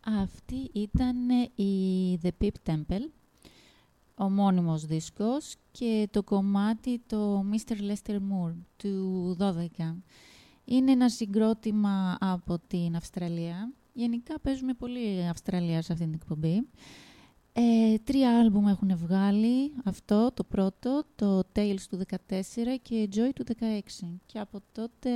Αυτή ήταν η The Pip Temple, ο μόνιμος δίσκος, και το κομμάτι το Mr. Lester Moore του 12. Είναι ένα συγκρότημα από την Αυστραλία. Γενικά παίζουμε πολύ Αυστραλία σε αυτήν την εκπομπή. 3 άλμπουμ έχουν βγάλει, αυτό το πρώτο, το Tales του 14 και Joy του 16. Και από τότε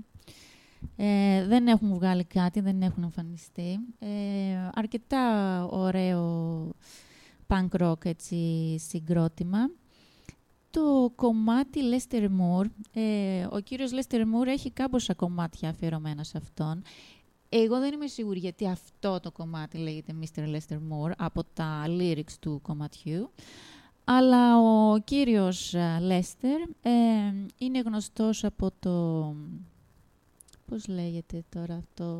δεν έχουν βγάλει κάτι, δεν έχουν εμφανιστεί. Αρκετά ωραίο punk rock έτσι, συγκρότημα. Το κομμάτι Lester Moore, ο κύριος Lester Moore έχει κάμποσα κομμάτια αφιερωμένα σε αυτόν. Εγώ δεν είμαι σίγουρη γιατί αυτό το κομμάτι λέγεται Mr. Lester Moore από τα lyrics του κομματιού. Αλλά ο κύριος Lester είναι γνωστός από το... Πώς λέγεται τώρα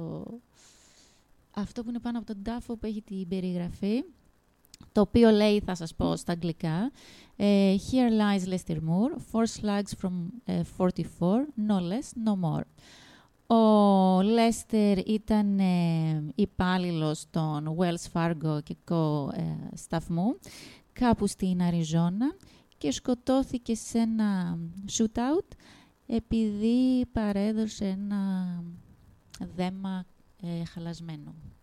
αυτό που είναι πάνω από τον τάφο που έχει την περιγραφή, το οποίο λέει, θα σας πω στα αγγλικά, Here lies Lester Moore, 4 slugs from 44, no less, no more. Ο Lester ήταν υπάλληλος των Wells Fargo και σταθμού κάπου στην Αριζόνα και σκοτώθηκε σε ένα shootout επειδή παρέδωσε ένα δέμα χαλασμένο.